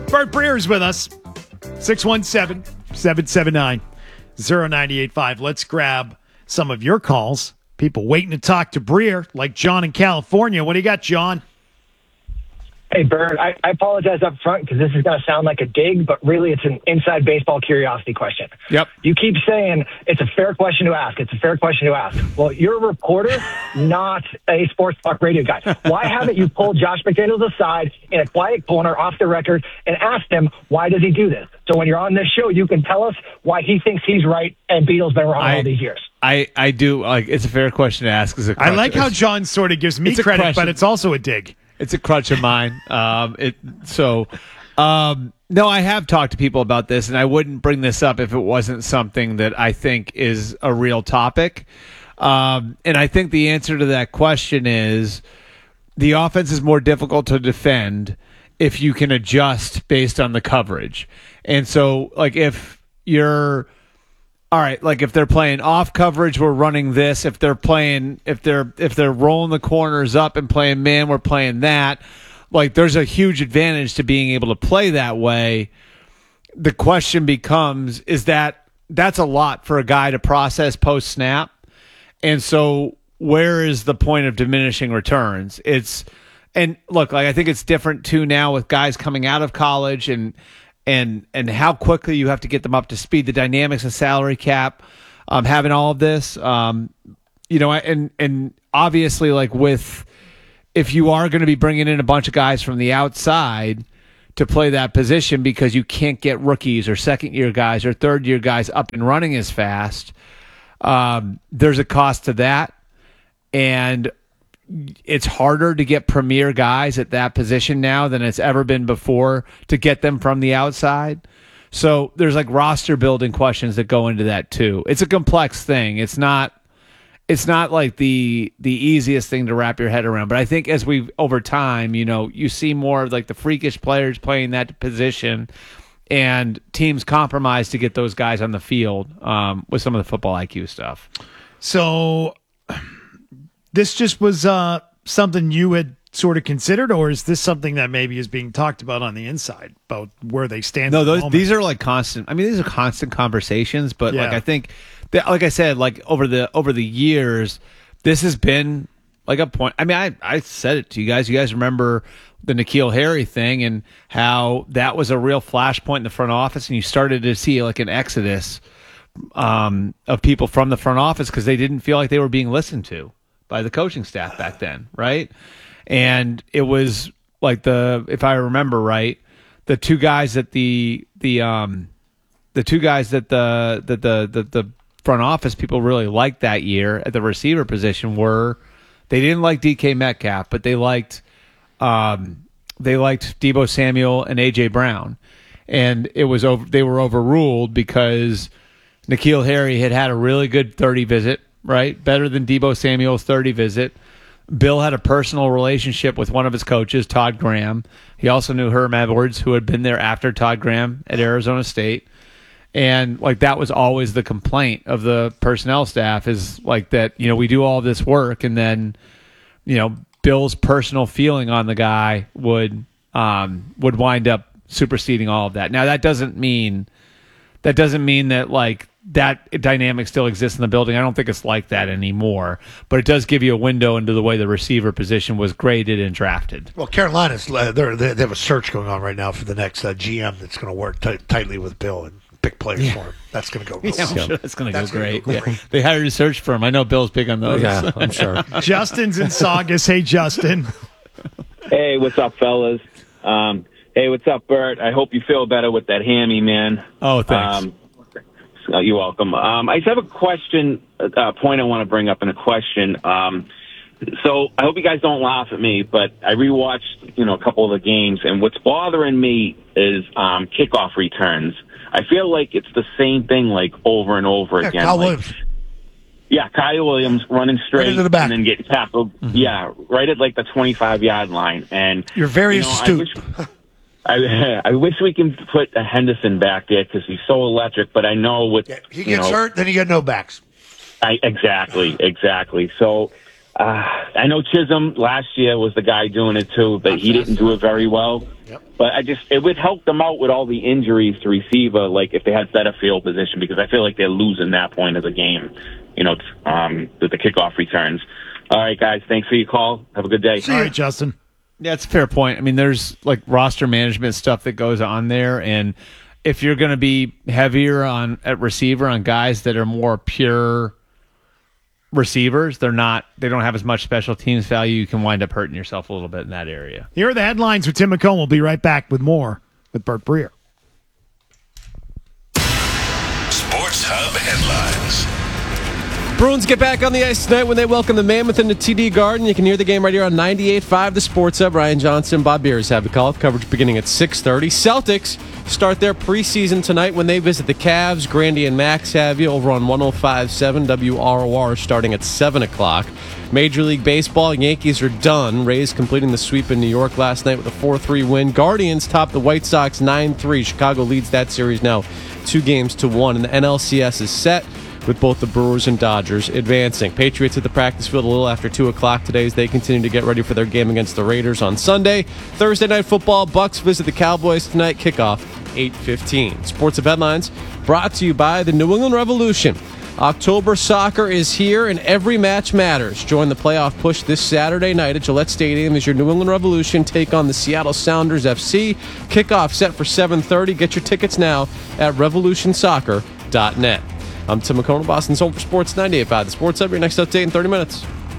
Bert Breer's with us. 617-779-0985. Let's grab some of your calls. People waiting to talk to Breer, like John in California. What do you got, John? Hey, Bert, I apologize up front because this is going to sound like a dig, but really it's an inside baseball curiosity question. Yep. You keep saying it's a fair question to ask. It's a fair question to ask. Well, you're a reporter, not a sports talk radio guy. Why haven't you pulled Josh McDaniels aside in a quiet corner off the record and asked him, why does he do this? So when you're on this show, you can tell us why he thinks he's right and Beatles been wrong all these years. I do. Like, it's a fair question to ask. I like how John sort of gives me credit, but it's also a dig. It's a crutch of mine. No, I have talked to people about this, and I wouldn't bring this up if it wasn't something that I think is a real topic. And I think the answer to that question is the offense is more difficult to defend if you can adjust based on the coverage. And so, like, if you're all right, like if they're playing off coverage, we're running this. If they're rolling the corners up and playing man, we're playing that. Like, there's a huge advantage to being able to play that way. The question becomes, that's a lot for a guy to process post snap. And so where is the point of diminishing returns? And look, like, I think it's different too now with guys coming out of college and how quickly you have to get them up to speed, the dynamics of salary cap, having all of this, and obviously, like, if you are going to be bringing in a bunch of guys from the outside to play that position because you can't get rookies or second-year guys or third-year guys up and running as fast, there's a cost to that, and it's harder to get premier guys at that position now than it's ever been before to get them from the outside. So there's like roster building questions that go into that too. It's a complex thing. It's not like the easiest thing to wrap your head around. But I think as over time, you see more of like the freakish players playing that position and teams compromise to get those guys on the field with some of the football IQ stuff. So this just was something you had sort of considered, or is this something that maybe is being talked about on the inside about where they stand? No, these are like constant. I mean, these are constant conversations. But like, I think that, like I said, like over the years, this has been like a point. I mean, I said it to you guys. You guys remember the N'Keal Harry thing and how that was a real flashpoint in the front office, and you started to see like an exodus of people from the front office because they didn't feel like they were being listened to by the coaching staff back then, right? And it was like if I remember right, the two guys that the front office people really liked that year at the receiver position they didn't like DK Metcalf, but they liked Deebo Samuel and AJ Brown, and they were overruled because N'Keal Harry had a really good 30 visit. Right? Better than Deebo Samuel's 30 visit. Bill had a personal relationship with one of his coaches, Todd Graham. He also knew Herm Edwards, who had been there after Todd Graham at Arizona State. And like that was always the complaint of the personnel staff is like that, we do all this work and then, Bill's personal feeling on the guy would wind up superseding all of that. Now that doesn't mean that like that dynamic still exists in the building. I don't think it's like that anymore, but it does give you a window into the way the receiver position was graded and drafted. Well, Carolina's they have a search going on right now for the next GM that's going to work tightly with Bill and pick players for him. That's going to go. Yeah, I'm sure that's going to go great. Yeah. They hired a search firm. I know Bill's big on those. Yeah, I'm sure. Justin's in Saugus. Hey, Justin. Hey, what's up, fellas? Hey, what's up, Bert? I hope you feel better with that hammy, man. Oh, thanks. You're welcome. I just have a question, point I want to bring up in a question. So I hope you guys don't laugh at me, but I rewatched, a couple of the games, and what's bothering me is kickoff returns. I feel like it's the same thing, like over and over again. Kyle Williams. Yeah, Kyle Williams running straight right into the back. And then getting tackled. Mm-hmm. Yeah, right at like the 25-yard line. And you're very astute. I wish we can put a Henderson back there because he's so electric, but I know he gets hurt, then you get no backs. Exactly. So I know Chisholm last year was the guy doing it too, but he didn't do it very well. Yep. But it would help them out with all the injuries to receiver, like if they had better field position, because I feel like they're losing that point of the game, with the kickoff returns. All right, guys, thanks for your call. Have a good day. All right, Justin. Yeah, it's a fair point. I mean, there's like roster management stuff that goes on there, and if you're going to be heavier at receiver on guys that are more pure receivers, they don't have as much special teams value. You can wind up hurting yourself a little bit in that area. Here are the headlines with Tim McComb. We'll be right back with more with Bert Breer. Sports Hub headlines. Bruins get back on the ice tonight when they welcome the Mammoth into TD Garden. You can hear the game right here on 98.5 The Sports Hub. Ryan Johnson, Bob Beers have the call. Coverage beginning at 6:30. Celtics start their preseason tonight when they visit the Cavs. Grandy and Max have you over on 105.7 WROR starting at 7 o'clock. Major League Baseball, Yankees are done. Rays completing the sweep in New York last night with a 4-3 win. Guardians top the White Sox 9-3. Chicago leads that series now 2-1. And the NLCS is set with both the Brewers and Dodgers advancing. Patriots at the practice field a little after 2 o'clock today as they continue to get ready for their game against the Raiders on Sunday. Thursday Night Football, Bucks visit the Cowboys tonight. Kickoff 8:15. Sports of Headlines brought to you by the New England Revolution. October soccer is here and every match matters. Join the playoff push this Saturday night at Gillette Stadium as your New England Revolution take on the Seattle Sounders FC. Kickoff set for 7:30. Get your tickets now at revolutionsoccer.net. I'm Tim McCone, Boston's Home for Sports 98.5 The Sports Hub. Your next update in 30 minutes.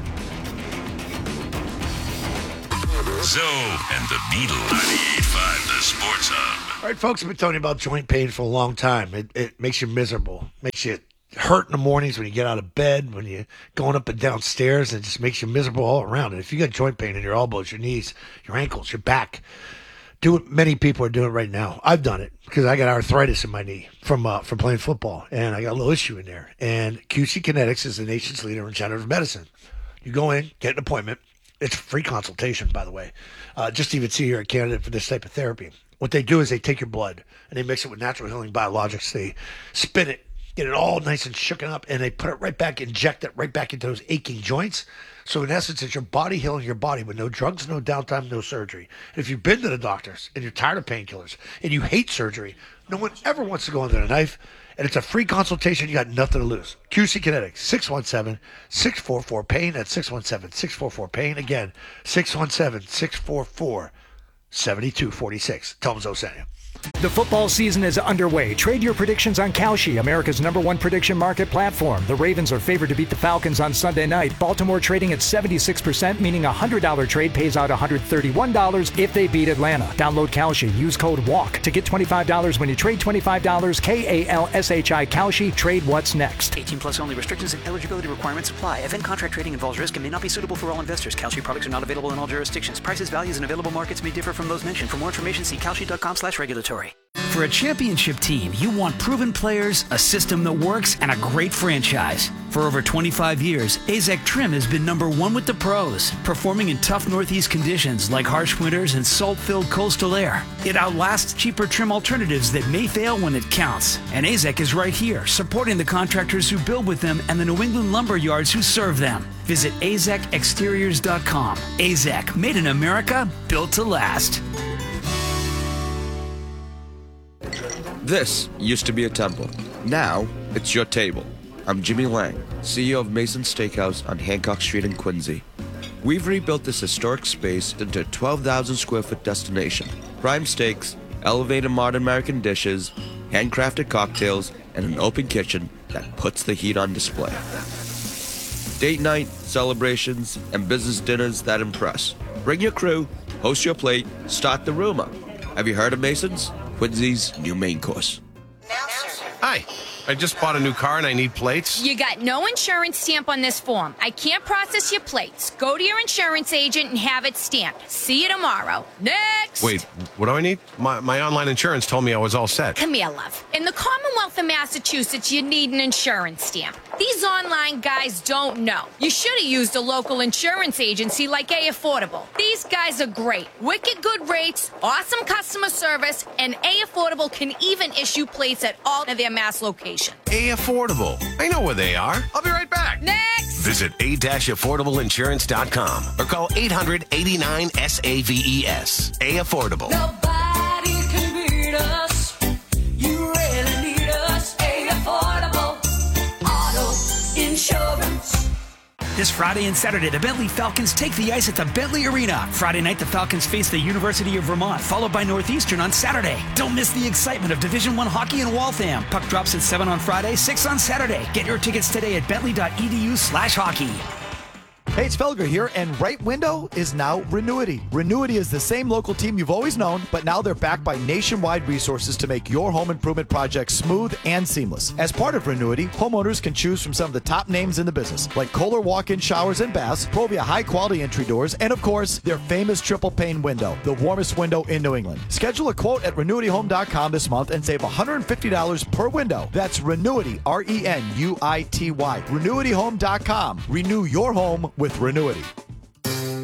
Zoe and the Beatles. 98.5 The Sports Hub. All right, folks, I've been telling you about joint pain for a long time. It makes you miserable. Makes you hurt in the mornings when you get out of bed, when you're going up and down stairs. It just makes you miserable all around. And if you got joint pain in your elbows, your knees, your ankles, your back, do it. Many people are doing it right now. I've done it because I got arthritis in my knee from playing football, and I got a little issue in there. And QC Kinetics is the nation's leader in regenerative medicine. You go in, get an appointment. It's a free consultation, by the way, just to even see you're a candidate for this type of therapy. What they do is they take your blood and they mix it with natural healing biologics. They spin it, get it all nice and shooken up, and they put it right back, inject it right back into those aching joints. So in essence, it's your body healing your body with no drugs, no downtime, no surgery. And if you've been to the doctors and you're tired of painkillers and you hate surgery, no one ever wants to go under a knife. And it's a free consultation. You got nothing to lose. QC Kinetics, 617-644-PAIN. That's 617-644-PAIN. Again, 617-644-7246. Tell them Zoe sent you. The football season is underway. Trade your predictions on Kalshi, America's #1 prediction market platform. The Ravens are favored to beat the Falcons on Sunday night. Baltimore trading at 76%, meaning a $100 trade pays out $131 if they beat Atlanta. Download Kalshi. Use code WALK to get $25 when you trade $25. KALSHI Kalshi. Trade what's next. 18 plus only. Restrictions and eligibility requirements apply. Event contract trading involves risk and may not be suitable for all investors. Kalshi products are not available in all jurisdictions. Prices, values, and available markets may differ from those mentioned. For more information, see kalshi.com/regulatory. For a championship team, you want proven players, a system that works, and a great franchise. For over 25 years, AZEK Trim has been #1 with the pros, performing in tough Northeast conditions like harsh winters and salt-filled coastal air. It outlasts cheaper trim alternatives that may fail when it counts. And AZEK is right here, supporting the contractors who build with them and the New England lumber yards who serve them. Visit AZEKexteriors.com. AZEK, made in America, built to last. This used to be a temple. Now, it's your table. I'm Jimmy Lang, CEO of Mason Steakhouse on Hancock Street in Quincy. We've rebuilt this historic space into a 12,000 square foot destination. Prime steaks, elevated modern American dishes, handcrafted cocktails, and an open kitchen that puts the heat on display. Date night, celebrations, and business dinners that impress. Bring your crew, host your plate, start the rumor. Have you heard of Mason's? Quincy's new main course. Hi, I just bought a new car and I need plates. You got no insurance stamp on this form. I can't process your plates. Go to your insurance agent and have it stamped. See you tomorrow. Next! Wait, what do I need? My online insurance told me I was all set. Come here, love. In the Commonwealth of Massachusetts, you need an insurance stamp. These online guys don't know. You should have used a local insurance agency like A Affordable. These guys are great. Wicked good rates, awesome customer service, and A Affordable can even issue plates at all of their Mass locations. A Affordable. I know where they are. I'll be right back. Next! Visit a-affordableinsurance.com or call 800-89-SAVES. A Affordable. Nobody can beat us. You really need us. A Affordable Auto Insurance. This Friday and Saturday, the Bentley Falcons take the ice at the Bentley Arena. Friday night, the Falcons face the University of Vermont, followed by Northeastern on Saturday. Don't miss the excitement of Division I hockey in Waltham. Puck drops at 7 on Friday, 6 on Saturday. Get your tickets today at bentley.edu/hockey. Hey, it's Felger here, and Right Window is now Renuity. Renuity is the same local team you've always known, but now they're backed by nationwide resources to make your home improvement project smooth and seamless. As part of Renuity, homeowners can choose from some of the top names in the business, like Kohler walk-in showers and baths, Provia high-quality entry doors, and of course, their famous triple-pane window, the warmest window in New England. Schedule a quote at RenuityHome.com this month and save $150 per window. That's Renuity, RENUITY. RenuityHome.com. Renew your home with Renuity.